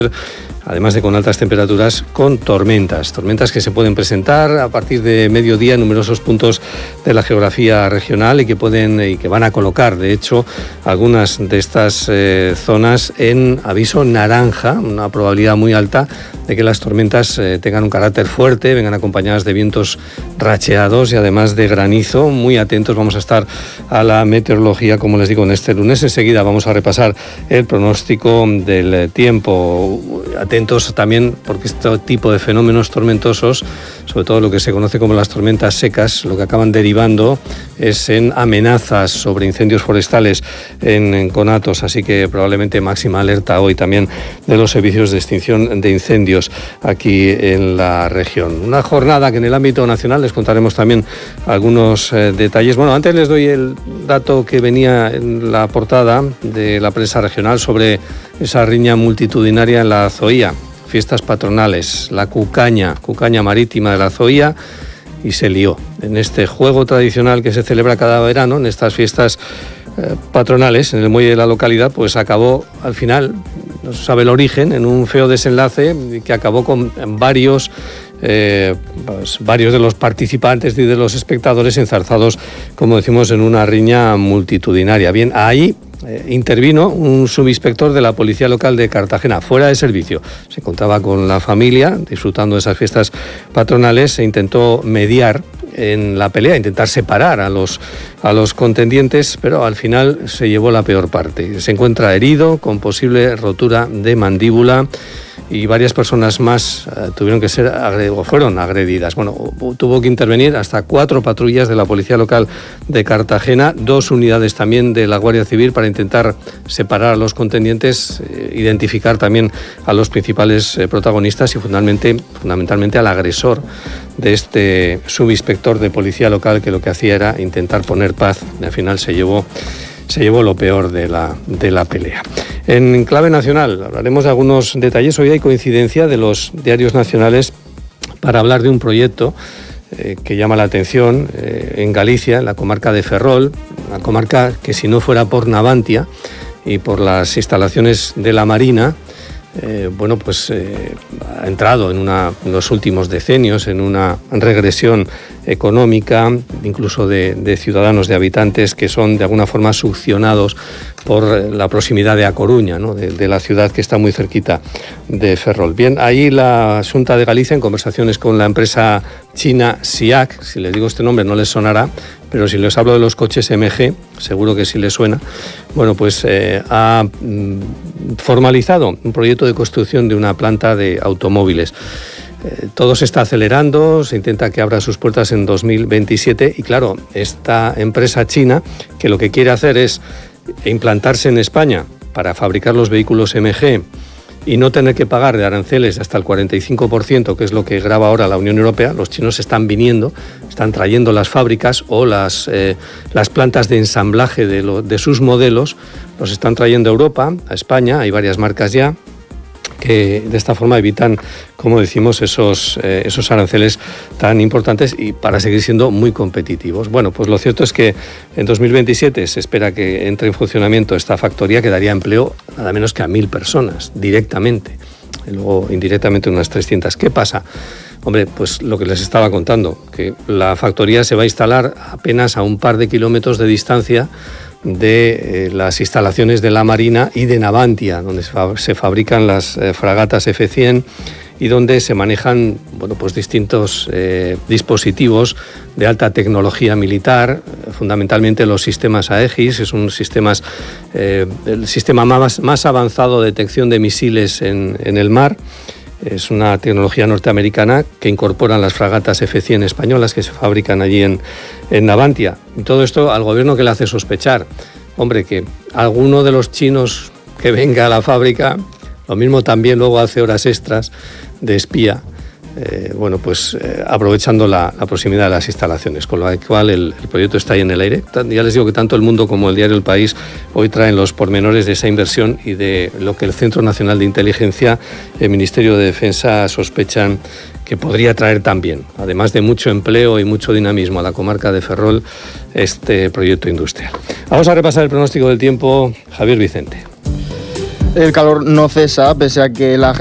además de con altas temperaturas, con tormentas que se pueden presentar a partir de mediodía en numerosos puntos de la geografía regional y que van a colocar, de hecho, algunas de estas zonas en aviso naranja, una probabilidad muy alta de que las tormentas tengan un carácter fuerte, vengan acompañadas de vientos racheados y además de granizo. Muy atentos vamos a estar a la meteorología, como les digo, en este lunes. Enseguida vamos a repasar el pronóstico del tiempo. Atentos también porque este tipo de fenómenos tormentosos, sobre todo lo que se conoce como las tormentas secas, lo que acaban derivando es en amenazas sobre incendios forestales en conatos, así que probablemente máxima alerta hoy también de los servicios de extinción de incendios aquí en la región. Una jornada que en el ámbito nacional les contaremos también algunos detalles. Bueno, antes les doy el dato que venía en la portada de la prensa regional sobre esa riña multitudinaria en la Zoía, fiestas patronales, la cucaña marítima de la Zoía, y se lió en este juego tradicional que se celebra cada verano, en estas fiestas patronales en el muelle de la localidad, pues acabó al final, no se sabe el origen, en un feo desenlace que acabó con varios de los participantes y de los espectadores enzarzados, como decimos, en una riña multitudinaria. Bien, ahí intervino un subinspector de la Policía Local de Cartagena, fuera de servicio. Se encontraba con la familia, disfrutando de esas fiestas patronales, e intentó mediar en la pelea, intentar separar a los contendientes, pero al final se llevó la peor parte. Se encuentra herido, con posible rotura de mandíbula, y varias personas más fueron agredidas. Bueno, tuvo que intervenir hasta 4 patrullas de la Policía Local de Cartagena, 2 unidades también de la Guardia Civil para intentar separar a los contendientes, identificar también a los principales protagonistas y fundamentalmente al agresor de este subinspector de Policía Local, que lo que hacía era intentar poner paz, y al final se llevó lo peor de la pelea. En clave nacional hablaremos de algunos detalles. Hoy hay coincidencia de los diarios nacionales para hablar de un proyecto que llama la atención en Galicia, en la comarca de Ferrol, una comarca que, si no fuera por Navantia y por las instalaciones de la Marina, ha entrado en los últimos decenios en una regresión económica, incluso de ciudadanos, de habitantes que son de alguna forma succionados por la proximidad de A Coruña, ¿no? de la ciudad que está muy cerquita de Ferrol. Bien, ahí la Xunta de Galicia, en conversaciones con la empresa china SIAC, si les digo este nombre no les sonará, pero si les hablo de los coches MG, seguro que sí les suena. Bueno, pues ha formalizado un proyecto de construcción de una planta de automóviles. Todo se está acelerando, se intenta que abra sus puertas en 2027 y claro, esta empresa china, que lo que quiere hacer es implantarse en España para fabricar los vehículos MG y no tener que pagar de aranceles hasta el 45%, que es lo que grava ahora la Unión Europea. Los chinos están viniendo, están trayendo las fábricas o las plantas de ensamblaje de sus modelos, los están trayendo a Europa, a España. Hay varias marcas ya que de esta forma evitan, como decimos, esos aranceles tan importantes y para seguir siendo muy competitivos. Bueno, pues lo cierto es que en 2027 se espera que entre en funcionamiento esta factoría, que daría empleo nada menos que a 1.000 personas directamente, y luego indirectamente unas 300. ¿Qué pasa? Hombre, pues lo que les estaba contando, que la factoría se va a instalar apenas a un par de kilómetros de distancia de las instalaciones de la Marina y de Navantia, donde se fabrican las fragatas F-100 y donde se manejan distintos dispositivos de alta tecnología militar, fundamentalmente los sistemas Aegis. Es un el sistema más avanzado de detección de misiles en el mar. Es una tecnología norteamericana que incorporan las fragatas F-100 españolas que se fabrican allí en Navantia. Y todo esto al gobierno, que le hace sospechar, hombre, que alguno de los chinos que venga a la fábrica, lo mismo también luego hace horas extras de espía, aprovechando la proximidad de las instalaciones, con lo cual el proyecto está ahí en el aire. Ya les digo que tanto El Mundo como el diario El País hoy traen los pormenores de esa inversión y de lo que el Centro Nacional de Inteligencia y el Ministerio de Defensa sospechan que podría traer también, además de mucho empleo y mucho dinamismo a la comarca de Ferrol, este proyecto industrial. Vamos a repasar el pronóstico del tiempo. Javier Vicente. El calor no cesa, pese a que la